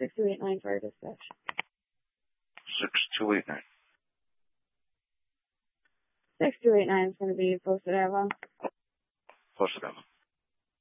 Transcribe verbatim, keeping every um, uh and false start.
six two eight nine for our dispatch. six two eight nine. six two eight nine is going to be posted Ava. Posted Ava.